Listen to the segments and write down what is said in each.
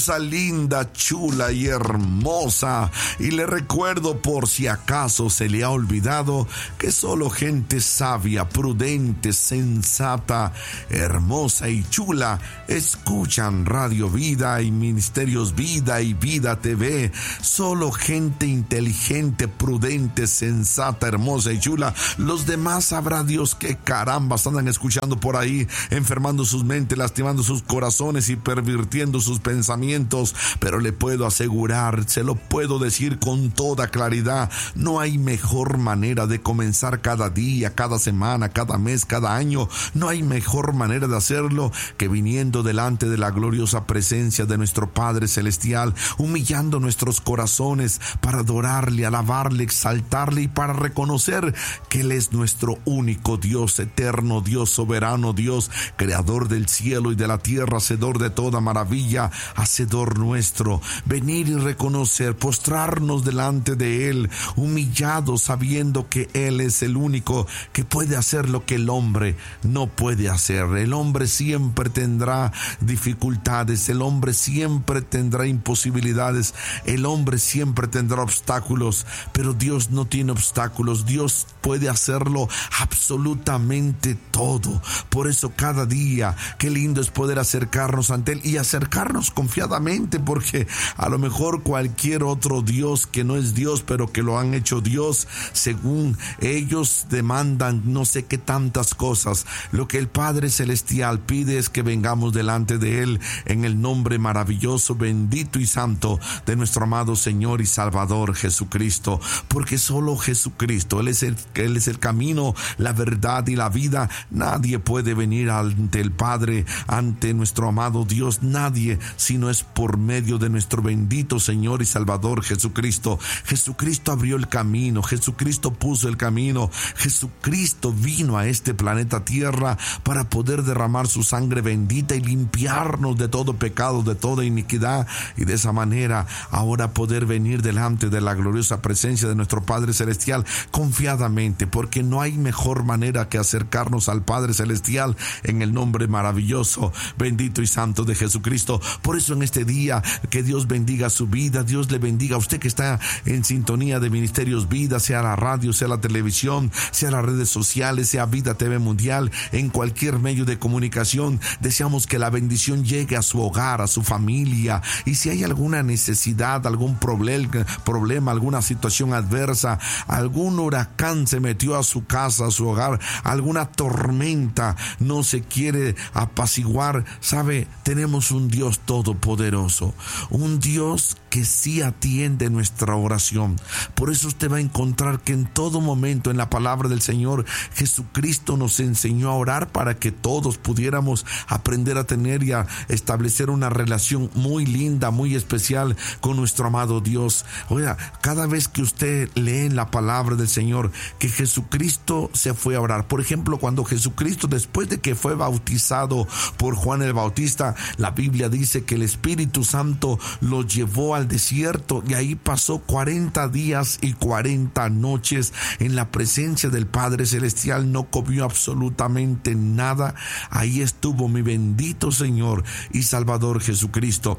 linda, chula y hermosa. Y le recuerdo, por si acaso se le ha olvidado, que solo gente sabia, prudente, sensata, hermosa y chula escuchan Radio Vida y Ministerios Vida y Vida TV. Solo gente inteligente, prudente, sensata, hermosa y chula. Los demás sabrá Dios qué carambas andan escuchando por ahí, enfermando sus mentes, lastimando sus corazones y pervirtiendo sus pensamientos. Pero le puedo asegurar, se lo puedo decir con toda claridad, no hay mejor manera de comenzar cada día, cada semana, cada mes, cada año. No hay mejor manera de hacerlo que viniendo delante de la gloriosa presencia de nuestro Padre Celestial, humillando nuestros corazones para adorarle, alabarle, exaltarle y para reconocer que Él es nuestro único Dios, eterno Dios, soberano Dios, creador del cielo y de la tierra, hacedor de toda maravilla, hacedor nuestro. Venir y reconocer, postrarnos delante de Él, humillados, sabiendo que Él es el único que puede hacer lo que el hombre no puede hacer. El hombre siempre tendrá dificultades, el hombre siempre tendrá imposibilidades, el hombre siempre tendrá obstáculos, pero Dios no tiene obstáculos. Dios puede hacerlo absolutamente todo. Por eso cada día, qué lindo es poder acercarnos ante Él y acercarnos confiadamente, porque a lo mejor cualquier otro Dios que no es Dios, pero que lo han hecho Dios, según ellos demandan no sé qué tantas cosas. Lo que el Padre Celestial pide es que vengamos delante de Él en el nombre maravilloso, bendito y santo de nuestro amado Señor y Salvador Jesucristo, porque solo Jesucristo, Él es el camino, la verdad y la vida. Nadie puede venir ante el Padre, ante nuestro amado Dios, nadie, si no es por medio de nuestro bendito Señor y Salvador Jesucristo. Jesucristo abrió el camino, Jesucristo puso el camino, Jesucristo vino a este planeta Tierra para poder derramar su sangre bendita y limpiarnos de todo pecado, de toda iniquidad, y de esa manera ahora poder venir delante de la gloriosa presencia de nuestro Padre Celestial confiadamente, porque no hay mejor manera que acercarnos al Padre Celestial en el nombre maravilloso, bendito y santo de Jesucristo. Por eso en este día, que Dios bendiga su vida, Dios le bendiga a usted que está en sintonía de Ministerios Vida, sea la radio, sea la televisión, sea las redes sociales, sea Vida TV Mundial, en cualquier medio de comunicación. Deseamos que la bendición llegue a su hogar, a su familia, y si hay alguna necesidad, algún problema, alguna situación adversa, algún huracán se metió a su casa, a su hogar, alguna tormenta no se quiere apaciguar, sabe, tenemos un Dios todopoderoso, un Dios que sí atiende nuestra oración. Por eso usted va a encontrar que en todo momento en la palabra del Señor Jesucristo nos enseñó a orar para que todos pudiéramos aprender a tener y a establecer una relación muy linda, muy especial con nuestro amado Dios. Oiga, cada vez que usted lee en la palabra del Señor que Jesucristo se fue a orar, por ejemplo, cuando Jesucristo, después de que fue bautizado por Juan el Bautista, la Biblia dice que el Espíritu Santo lo llevó al desierto y ahí pasó 40 días y 40 noches en la presencia del Padre Celestial. No comió absolutamente nada. Ahí estuvo mi bendito Señor y Salvador Jesucristo.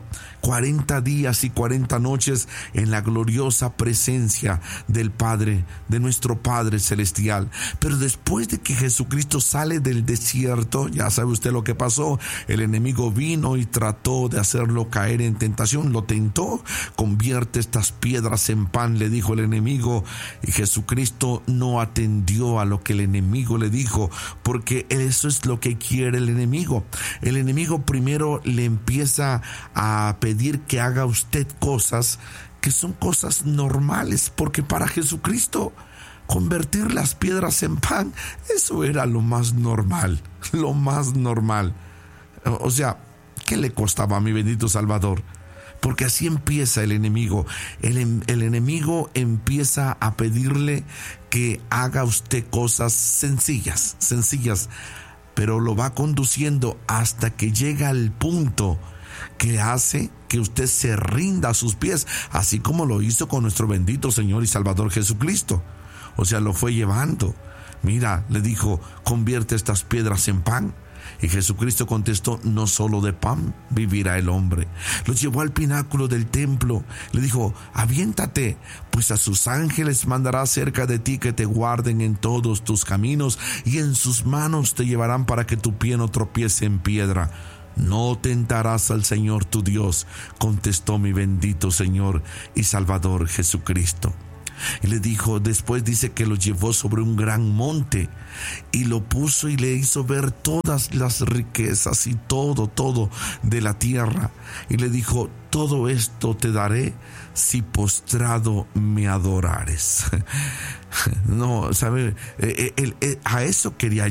40 días y 40 noches en la gloriosa presencia del Padre, de nuestro Padre Celestial. Pero después de que Jesucristo sale del desierto, ya sabe usted lo que pasó. El enemigo vino y trató de hacerlo caer en tentación, lo tentó. Convierte estas piedras en pan, le dijo el enemigo, y Jesucristo no atendió a lo que el enemigo le dijo, porque eso es lo que quiere el enemigo. El enemigo primero le empieza a pedir que haga usted cosas que son cosas normales, porque para Jesucristo convertir las piedras en pan, eso era lo más normal, lo más normal. O sea, ¿qué le costaba a mi bendito Salvador? Porque así empieza el enemigo. El enemigo empieza a pedirle que haga usted cosas sencillas, pero lo va conduciendo hasta que llega al punto que hace que usted se rinda a sus pies, así como lo hizo con nuestro bendito Señor y Salvador Jesucristo. O sea, lo fue llevando. Mira, le dijo, convierte estas piedras en pan. Y Jesucristo contestó: no solo de pan vivirá el hombre. Los llevó al pináculo del templo. Le dijo: aviéntate, pues a sus ángeles mandará cerca de ti que te guarden en todos tus caminos, y en sus manos te llevarán para que tu pie no tropiece en piedra. No tentarás al Señor tu Dios, contestó mi bendito Señor y Salvador Jesucristo. Y le dijo, después dice que lo llevó sobre un gran monte y lo puso y le hizo ver todas las riquezas y todo de la tierra. Y le dijo: todo esto te daré si postrado me adorares. No, ¿sabe? A eso quería